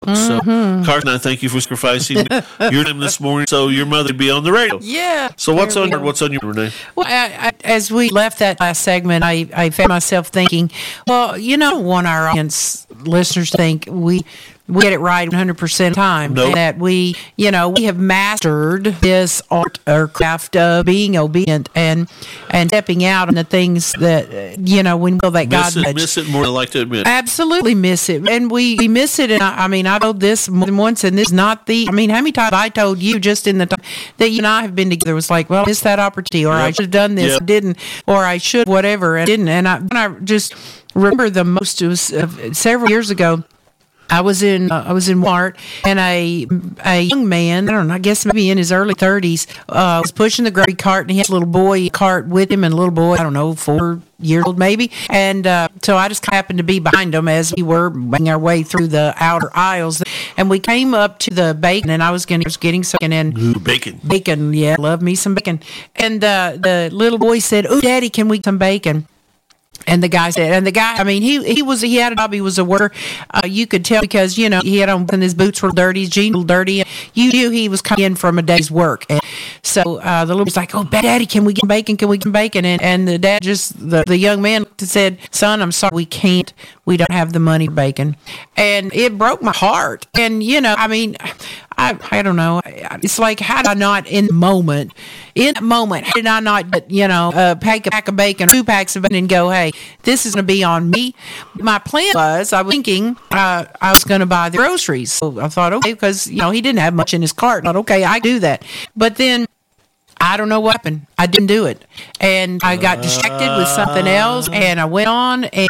So, Carson, I thank you for sacrificing your time this morning so your mother would be on the radio. Yeah. So what's on your Renee? Well, as we left that last segment, I found myself thinking, well, I want our audience listeners to think we get it right 100% of the time. Nope. And that we have mastered this art or craft of being obedient and stepping out on the things that, we know that God miss it more than I like to admit. Absolutely miss it. And we miss it. And I told this more than once, and this is not how many times I told you just in the time that you and I have been together was like, well, I missed that opportunity, or I should have done this, didn't, or I should, whatever, and didn't. And I just remember the most, it was several years ago. I was in Walmart, and a young man, I don't know, I guess maybe in his early 30s, was pushing the grocery cart, and he had a little boy cart with him, and a little boy, I don't know, 4 years old maybe. And so I just happened to be behind him as we were making our way through the outer aisles, and we came up to the bacon, and I was getting something in. Ooh, bacon, yeah, love me some bacon. And the little boy said, "Oh, Daddy, can we get some bacon?" And the guy said, he had a job, he was a worker. You could tell because, he had on, and his boots were dirty, his jeans were dirty. You knew he was coming in from a day's work. And so the little boy's like, "Oh, Daddy, can we get bacon? Can we get bacon?" And the dad the young man said, "Son, I'm sorry, we can't. We don't have the money for bacon." And it broke my heart. And, I don't know. It's like, how did I not in that moment, how did I not, pack a pack of bacon, 2 packs of bacon, and go, hey, this is going to be on me. My plan was, I was thinking I was going to buy the groceries. So I thought, okay, because, he didn't have much in his cart. I thought, okay, I do that. But then I don't know what happened. I didn't do it. And I got distracted with something else, and I went on, and,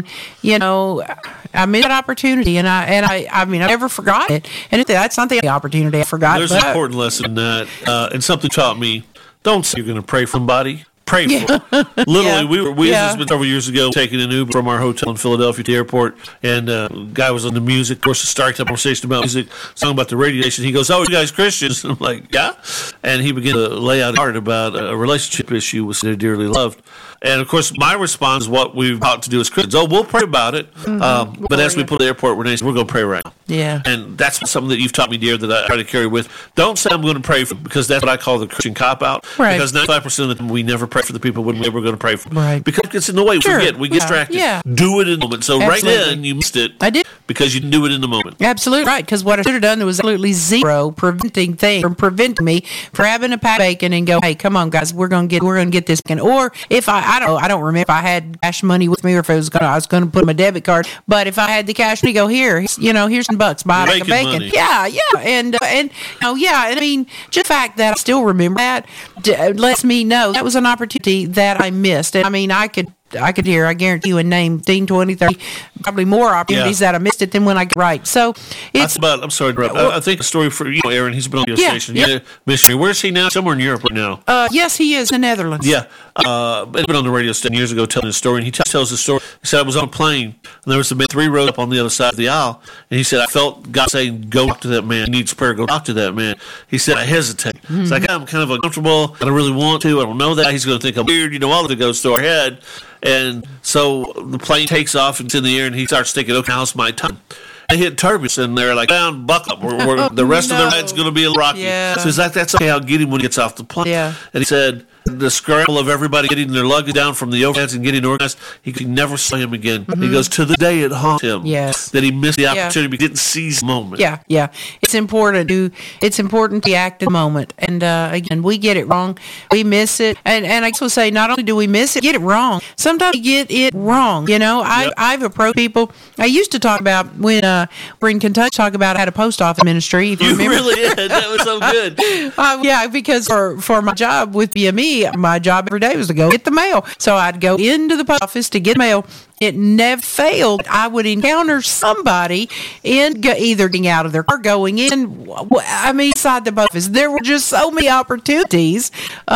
I missed that opportunity, and I never forgot it. And that's not the opportunity I forgot. There's an important lesson in that, and something taught me, don't say you're going to pray for somebody. Pray for them. Literally, this has been several years ago, taking an Uber from our hotel in Philadelphia to the airport, and guy was on the music. Of course, it started a conversation about music, song about the radio station. He goes, "Oh, you guys Christians?" And I'm like, "Yeah." And he began to lay out hard about a relationship issue with somebody dearly loved. And, of course, my response is what we've got to do as Christians. Oh, we'll pray about it. But as we pull to the airport, Renee said, we're going to pray right now. Yeah. And that's something that you've taught me, dear, that I try to carry with. Don't say I'm going to pray for, because that's what I call the Christian cop-out. Right. Because 95% of the time we never pray for the people when we were going to pray for. Right. Because it's in the way. Sure. We get distracted. Yeah. Do it in the moment. So Absolutely. Right then, you missed it. I did. Because you didn't do it in the moment. Absolutely right. Because what I should have done, there was absolutely zero preventing me from grabbing a pack of bacon and go, hey, come on, guys, we're going to get this bacon. Or if I don't remember if I had cash money with me, or if I was going to put my debit card. But if I had the cash money, go here's some bucks, buy a pack of bacon. Money. Yeah, and I mean, just the fact that I still remember that lets me know that was an opportunity that I missed. And I mean, I guarantee you, and name 15, 20, 30, probably more opportunities that I missed it than when I got right. So it's I'm sorry to interrupt. I think a story for Aaron. He's been on the station. Yeah. Missionary. Where's he now? Somewhere in Europe right now. Yes, he is in the Netherlands. Yeah. He's been on the radio station years ago telling a story, and he tells the story. He said, I was on a plane, and there was about 3 rows up on the other side of the aisle, and he said, I felt God saying, go talk to that man. He needs prayer. Go talk to that man. He said, I hesitate. Mm-hmm. It's like, I'm kind of uncomfortable. I don't really want to. I don't know that. He's going to think I'm weird. All of it goes through our head. And so the plane takes off and it's in the air, and he starts thinking, okay, now's my time. They hit turbulence, and they're like, down, buckle up. The rest of the ride's going to be a rocky. Yeah. So he's like, that's okay. I'll get him when he gets off the plane. Yeah. And he said, the scramble of everybody getting their luggage down from the overheads and getting organized, he could never see him again. Mm-hmm. He goes, to the day it haunts him that he missed the opportunity, but didn't seize the moment. Yeah. It's important to act in the moment. And again, we get it wrong. We miss it. And I also say, not only do we miss it, get it wrong. Sometimes we get it wrong. I've approached people. I used to talk about when we're in Kentucky, talk about how to post office ministry. If you remember. Really did. That was so good. Because for my job with BME, my job every day was to go get the mail. So I'd go into the post office to get mail. It never failed. I would encounter somebody either getting out of their car, going in. Inside the post office. There were just so many opportunities